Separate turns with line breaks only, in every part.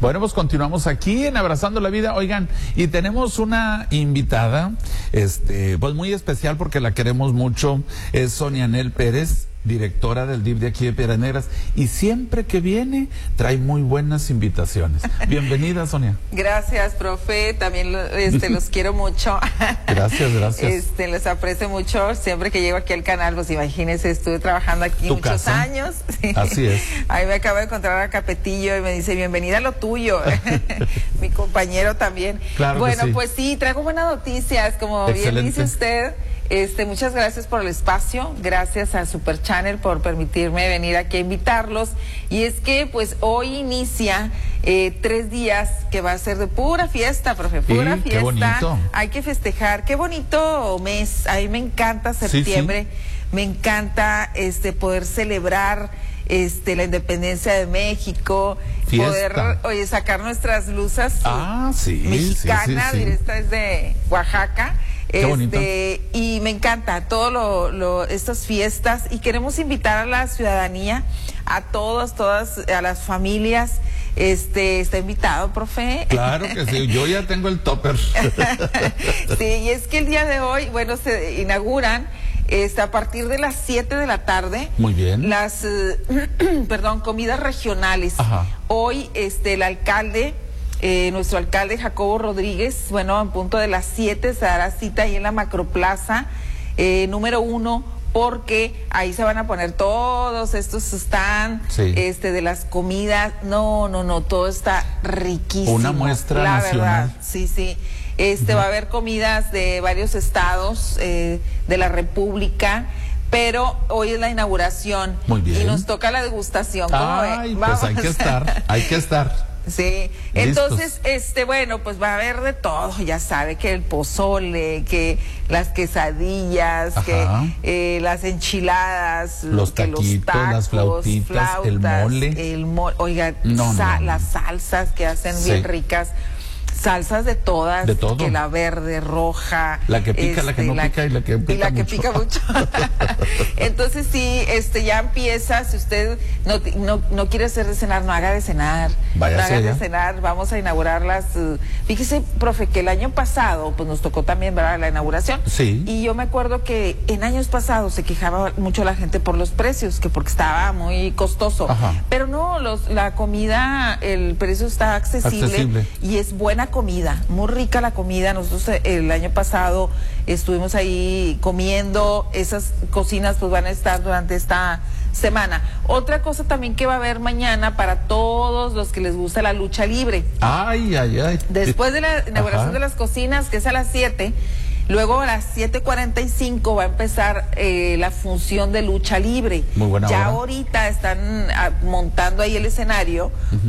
Bueno, pues continuamos aquí en Abrazando la Vida. Oigan, y tenemos una invitada, pues muy especial porque la queremos mucho. Es Sonia Anel Pérez, directora del DIF de aquí de Piedras Negras, y siempre que viene trae muy buenas invitaciones. Bienvenida, Sonia.
Gracias, profe, también los quiero mucho.
Gracias, gracias.
Les aprecio mucho, siempre que llego aquí al canal, pues imagínense, estuve trabajando aquí muchos años.
Así es.
Ahí me acabo de encontrar a Capetillo y me dice, bienvenida a lo tuyo. Mi compañero también.
Claro.
Bueno,
que sí.
Pues sí, traigo buenas noticias, como
Excelente.
bien dice usted. Muchas gracias por el espacio, gracias a Super Channel por permitirme venir aquí a invitarlos. Y es que pues hoy inicia 3 días que va a ser de pura fiesta, profe, pura fiesta.
Qué bonito.
Hay que festejar, qué bonito mes. A mí me encanta septiembre, me encanta poder celebrar la independencia de México,
fiesta.
poder sacar nuestras blusas mexicanas, esta es de Oaxaca.
Qué bonito.
Y me encanta todo estas fiestas, y queremos invitar a la ciudadanía, a todas a las familias. Está invitado, profe.
Claro que sí, yo ya tengo el topper.
Sí, y es que el día de hoy, bueno, se inauguran a partir de las 7 de la tarde.
Muy bien.
Las comidas regionales.
Ajá.
Hoy el alcalde, nuestro alcalde Jacobo Rodríguez, bueno, a punto de las 7 se dará cita ahí en la Macroplaza número 1, porque ahí se van a poner todos estos stands de las comidas. No, todo está riquísimo.
Una muestra
la
nacional.
Verdad, sí. Va a haber comidas de varios estados de la República, pero hoy es la inauguración.
Muy bien.
Y nos toca la degustación.
Ay, pues hay que estar.
Sí, entonces, bueno, pues va a haber de todo, ya sabe, que el pozole, que las quesadillas, que las enchiladas,
los taquitos, los tacos, las flautitas, el mole.
Oiga, las salsas que hacen bien ricas. Salsas de todas,
de todo.
Que la verde, roja,
la que pica, la que no pica y la que pica
mucho. Entonces sí, ya empieza. Si usted no quiere hacer de cenar, no haga de cenar.
Váyase
de cenar. Vamos a inaugurarlas. Fíjese, profe, que el año pasado pues nos tocó también, ¿verdad?, la inauguración.
Sí.
Y yo me acuerdo que en años pasados se quejaba mucho la gente por los precios, que porque estaba muy costoso.
Ajá.
Pero no, la comida, el precio está accesible. Y es buena comida, muy rica la comida. Nosotros el año pasado estuvimos ahí comiendo. Esas cocinas pues van a estar durante esta semana. Otra cosa también que va a haber mañana para todos los que les gusta la lucha libre.
Ay.
Después de la inauguración de las cocinas, que es a las 7, luego a las 7:45 va a empezar la función de lucha libre.
Muy buena hora.
Ahorita están montando ahí el escenario,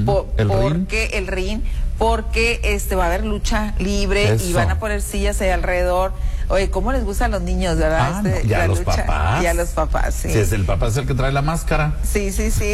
el ring, porque va a haber lucha libre.
Eso.
Y van a poner sillas ahí alrededor. Oye, ¿cómo les gustan a los niños, verdad?
Ya los papás.
Y a los papás, sí.
Si es el papá, es el que trae la máscara.
Sí.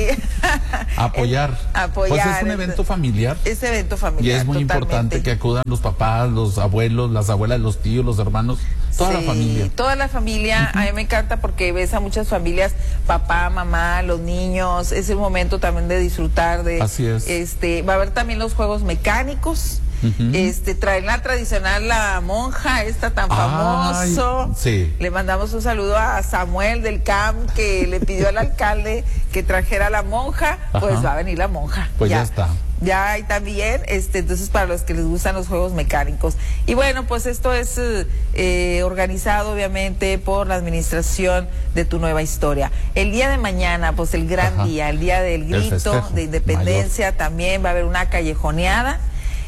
Apoyar. Pues es un evento familiar.
Es evento familiar.
Y es muy importante que acudan los papás, los abuelos, las abuelas, los tíos, los hermanos, toda la familia.
Toda la familia. A mí me encanta porque ves a muchas familias, papá, mamá, los niños. Es el momento también de disfrutar de.
Así es.
Va a haber también los juegos mecánicos. Traen la tradicional, la monja esta tan famoso.
Sí.
Le mandamos un saludo a Samuel del CAM, que le pidió al alcalde que trajera la monja. Pues va a venir la monja.
Pues ya está.
Ya hay también, entonces, para los que les gustan los juegos mecánicos. Y bueno, pues esto es organizado obviamente por la administración de Tu Nueva Historia. El día de mañana, pues el gran día, el día del grito de independencia, mayor. También va a haber una callejoneada.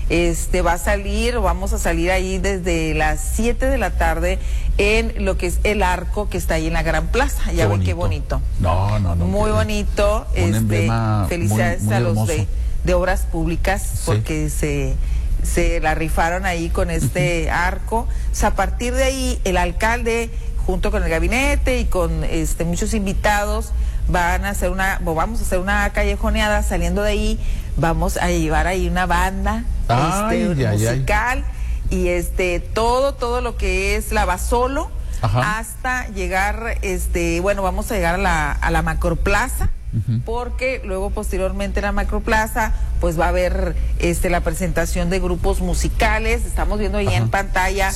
Vamos a salir ahí desde las 7 de la tarde en lo que es el arco que está ahí en la Gran Plaza. Ya ven qué bonito.
No.
Muy bonito.
Un emblema
felicidades
muy
a los
hermoso.
de Obras Públicas, porque se la rifaron ahí con este arco. O sea, a partir de ahí, el alcalde, junto con el gabinete y con muchos invitados, vamos a hacer una callejoneada. Saliendo de ahí, vamos a llevar ahí una banda musical. Y todo lo que es la Basolo, hasta llegar, vamos a llegar a la Macroplaza. porque luego posteriormente en la Macroplaza pues va a haber la presentación de grupos musicales. Estamos viendo ahí en pantalla,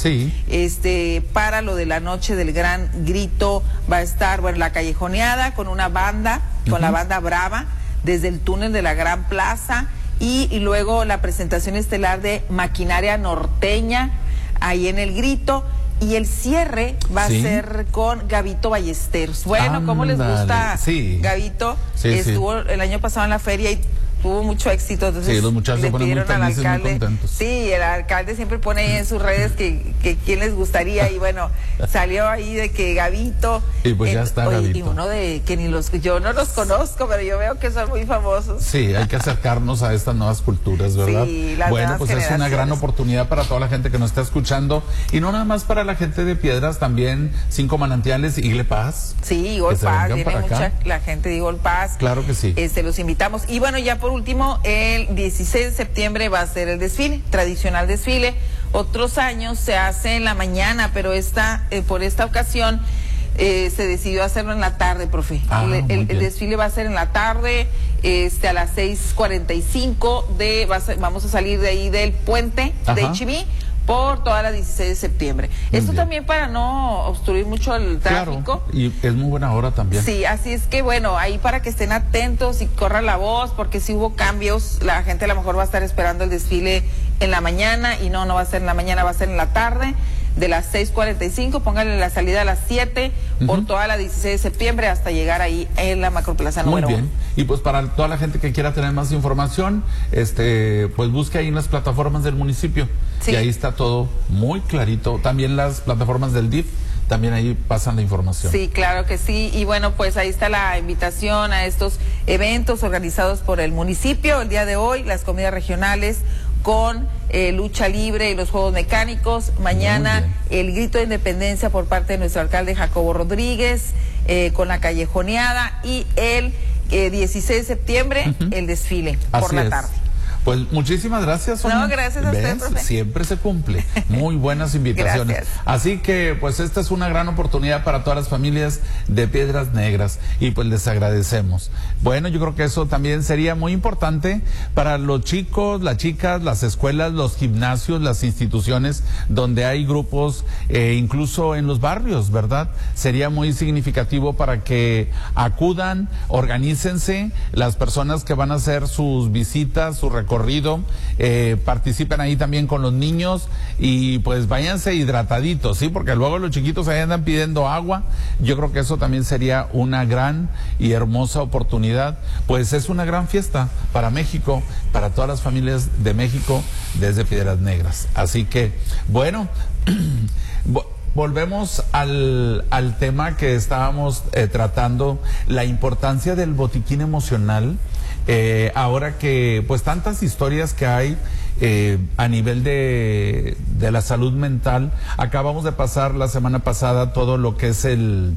para lo de la noche del gran grito va a estar, bueno, la callejoneada con una banda, con la banda Brava, desde el túnel de la Gran Plaza, y luego la presentación estelar de Maquinaria Norteña ahí en el grito. Y el cierre va a ser con Gabito Ballesteros. Bueno, ¿cómo les gusta Gabito? Estuvo el año pasado en la feria y tuvo mucho éxito. Entonces,
los muchachos
le
ponen
pidieron
muy
al
felices,
alcalde.
muy contentos.
Sí, el alcalde siempre pone ahí en sus redes que quién les gustaría. Y bueno, salió ahí de que Gabito.
Y pues ya está Gabito.
Y uno de que yo no los conozco, pero yo veo que son muy famosos.
Sí, hay que acercarnos a estas nuevas culturas, ¿verdad?
Sí, las
bueno,
nuevas
pues es una gran oportunidad para toda la gente que nos está escuchando. Y no nada más para la gente de Piedras, también Cinco Manantiales, Igle Paz.
Sí, Igor Paz, viene mucha la gente de Igor Paz.
Claro que sí.
Los invitamos. Y bueno, ya por último, el 16 de septiembre va a ser el desfile, tradicional desfile. Otros años se hace en la mañana, pero por esta ocasión se decidió hacerlo en la tarde, profe. El desfile va a ser en la tarde, a las 6:45 vamos a salir de ahí del puente de Ichimí por toda la 16 de septiembre. Esto también para no obstruir mucho el tráfico.
Claro, y es muy buena hora también.
Sí, así es que bueno, ahí para que estén atentos y corra la voz, porque si hubo cambios, la gente a lo mejor va a estar esperando el desfile en la mañana, y no va a ser en la mañana, va a ser en la tarde, de las 6:45, pónganle la salida a las 7, por toda la 16 de septiembre hasta llegar ahí en la Macroplaza número 1. Muy bien,
y pues para toda la gente que quiera tener más información, pues busque ahí en las plataformas del municipio, y ahí está todo muy clarito, también las plataformas del DIF, también ahí pasan la información.
Sí, claro que sí, y bueno, pues ahí está la invitación a estos eventos organizados por el municipio el día de hoy, las comidas regionales con lucha libre y los juegos mecánicos. Mañana el grito de independencia por parte de nuestro alcalde Jacobo Rodríguez, con la callejoneada, y el 16 de septiembre el desfile por la tarde.
Pues muchísimas gracias, Sonia.
No, gracias a usted, profe.
Siempre se cumple. Muy buenas invitaciones.
Gracias.
Así que, pues, esta es una gran oportunidad para todas las familias de Piedras Negras, y pues les agradecemos. Bueno, yo creo que eso también sería muy importante para los chicos, las chicas, las escuelas, los gimnasios, las instituciones donde hay grupos, incluso en los barrios, ¿verdad? Sería muy significativo para que acudan, organícense, las personas que van a hacer sus visitas, su recorrido, participen ahí también con los niños, y pues váyanse hidrataditos, ¿sí? Porque luego los chiquitos ahí andan pidiendo agua. Yo creo que eso también sería una gran y hermosa oportunidad. Pues es una gran fiesta para México, para todas las familias de México desde Piedras Negras. Así que, bueno, volvemos al tema que estábamos tratando, la importancia del botiquín emocional. Ahora que pues tantas historias que hay a nivel de la salud mental. Acabamos de pasar la semana pasada todo lo que es el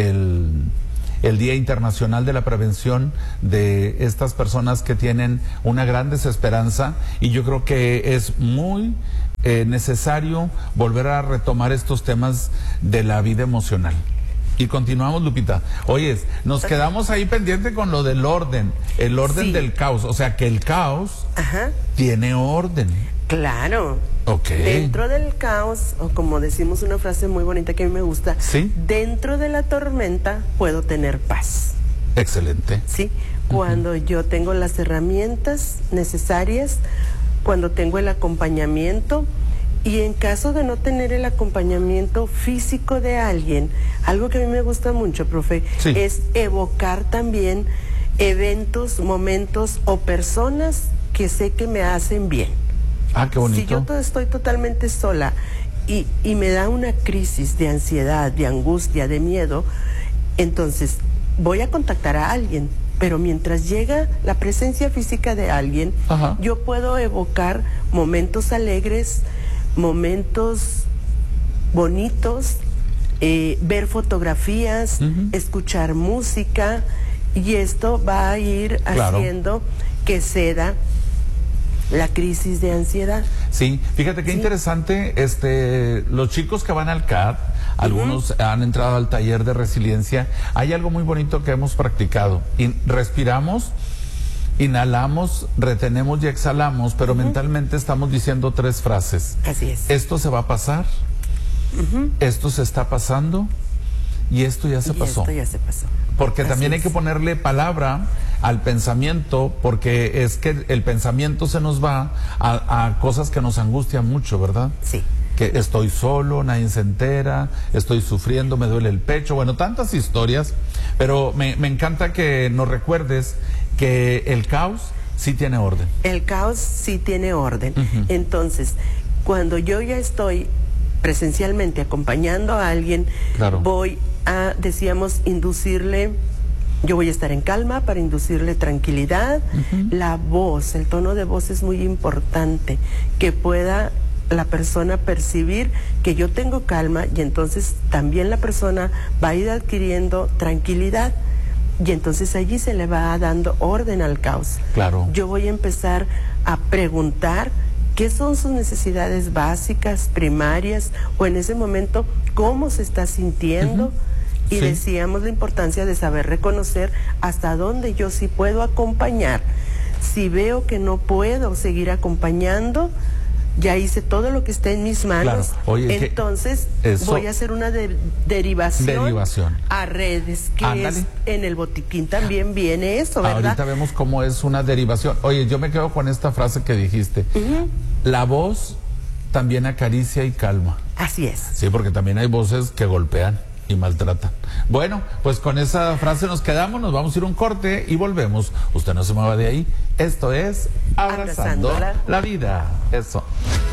Día Internacional de la Prevención de estas personas que tienen una gran desesperanza, y yo creo que es muy necesario volver a retomar estos temas de la vida emocional. Y continuamos, Lupita. Oyes, nos quedamos ahí pendiente con lo del orden, el orden del caos, o sea que el caos tiene orden.
Claro.
Okay.
Dentro del caos, o como decimos una frase muy bonita que a mí me gusta, dentro de la tormenta puedo tener paz.
Excelente.
Sí, cuando yo tengo las herramientas necesarias, cuando tengo el acompañamiento. Y en caso de no tener el acompañamiento físico de alguien, algo que a mí me gusta mucho, profe, es evocar también eventos, momentos o personas que sé que me hacen bien.
Ah, qué bonito.
Si yo estoy totalmente sola y me da una crisis de ansiedad, de angustia, de miedo, entonces voy a contactar a alguien. Pero mientras llega la presencia física de alguien, yo puedo evocar momentos alegres, momentos bonitos, ver fotografías, escuchar música, y esto va a ir haciendo que ceda la crisis de ansiedad.
Sí, fíjate qué interesante, los chicos que van al CAT, algunos han entrado al taller de resiliencia. Hay algo muy bonito que hemos practicado. Respiramos, inhalamos, retenemos y exhalamos, pero mentalmente estamos diciendo 3 frases.
Así es.
Esto se va a pasar, esto se está pasando y esto ya se pasó.
Esto ya se pasó.
Porque también hay que ponerle palabra al pensamiento, porque es que el pensamiento se nos va a cosas que nos angustian mucho, ¿verdad?
Sí.
Que estoy solo, nadie se entera, estoy sufriendo, me duele el pecho, bueno, tantas historias, pero me encanta que nos recuerdes que el caos sí tiene orden.
El caos sí tiene orden. Entonces, cuando yo ya estoy presencialmente acompañando a alguien,
claro,
voy a, decíamos, inducirle, yo voy a estar en calma para inducirle tranquilidad. La voz, el tono de voz es muy importante, que pueda la persona percibir que yo tengo calma, y entonces también la persona va a ir adquiriendo tranquilidad, y entonces allí se le va dando orden al caos.
Claro.
Yo voy a empezar a preguntar qué son sus necesidades básicas, primarias, o en ese momento cómo se está sintiendo. Y
Sí.
decíamos la importancia de saber reconocer hasta dónde yo sí puedo acompañar. Si veo que no puedo seguir acompañando, ya hice todo lo que está en mis manos.
Claro. Oye,
entonces voy a hacer una derivación a redes, que
Ándale.
es en el botiquín también viene eso, ¿verdad?
Ahorita vemos cómo es una derivación. Oye, yo me quedo con esta frase que dijiste. La voz también acaricia y calma.
Así es.
Sí, porque también hay voces que golpean y maltratan. Bueno, pues con esa frase nos quedamos, nos vamos a ir a un corte y volvemos. Usted no se mueva de ahí. Esto es Abrazando la Vida. Eso.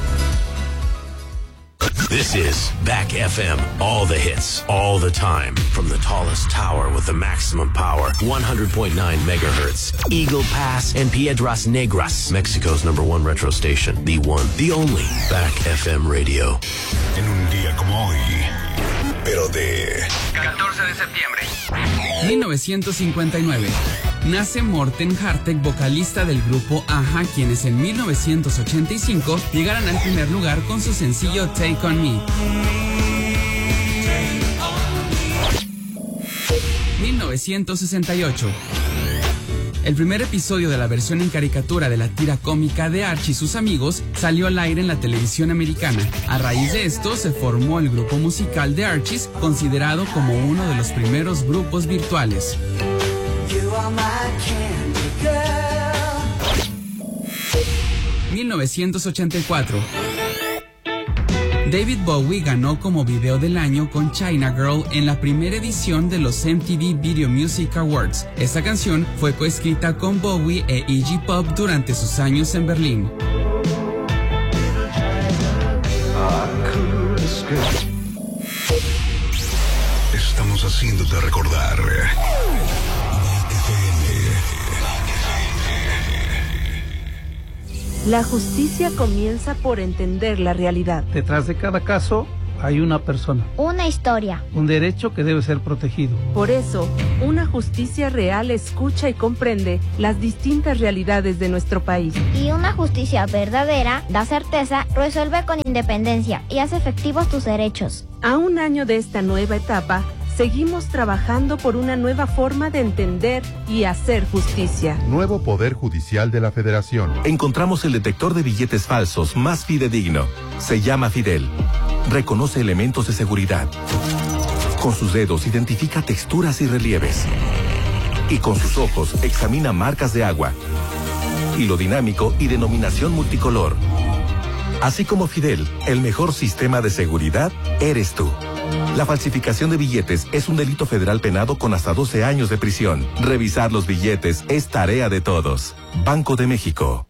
This is Back FM. All the hits, all the time. From the tallest tower with the maximum power. 100.9 megahertz. Eagle Pass and Piedras Negras. Mexico's #1 retro station. The one, the only. Back FM Radio.
En un día como hoy, pero de
14 de septiembre.
1959. Nace Morten Hartek, vocalista del grupo A-ha, quienes en 1985 llegaron al primer lugar con su sencillo Take On Me. 1968. El primer episodio de la versión en caricatura de la tira cómica de Archie y sus amigos salió al aire en la televisión americana. A raíz de esto se formó el grupo musical de Archies, considerado como uno de los primeros grupos virtuales. 1984. David Bowie ganó como video del año con China Girl en la primera edición de los MTV Video Music Awards. Esta canción fue coescrita con Bowie e Iggy Pop durante sus años en Berlín.
estamos haciéndote recordar.
La justicia comienza por entender la realidad.
Detrás de cada caso hay una persona.
Una historia.
Un derecho que debe ser protegido.
Por eso, una justicia real escucha y comprende las distintas realidades de nuestro país.
Y una justicia verdadera da certeza, resuelve con independencia y hace efectivos tus derechos.
A un año de esta nueva etapa, seguimos trabajando por una nueva forma de entender y hacer justicia.
Nuevo Poder Judicial de la Federación.
Encontramos el detector de billetes falsos más fidedigno. Se llama Fidel. Reconoce elementos de seguridad. Con sus dedos identifica texturas y relieves. Y con sus ojos examina marcas de agua. Hilo dinámico y denominación multicolor. Así como Fidel, el mejor sistema de seguridad eres tú. La falsificación de billetes es un delito federal penado con hasta 12 años de prisión. Revisar los billetes es tarea de todos. Banco de México.